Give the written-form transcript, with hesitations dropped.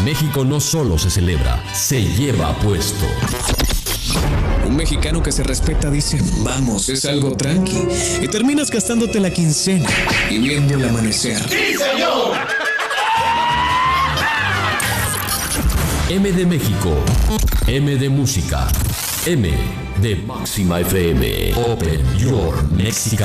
México no solo se celebra, se lleva puesto. Un mexicano que se respeta dice, vamos, es algo tranqui. Y terminas gastándote la quincena y viendo el amanecer. ¡Sí, señor! M de México, M de música, M de Máxima FM. Open Your Mexican